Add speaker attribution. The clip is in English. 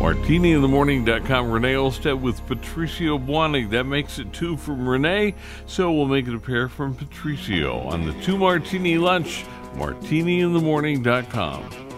Speaker 1: MartiniInTheMorning.com. Renee Olstead with Patricio Buonig. That makes it 2 from Renee, so we'll make it a pair from Patricio on the 2 Martini Lunch. MartiniInTheMorning.com.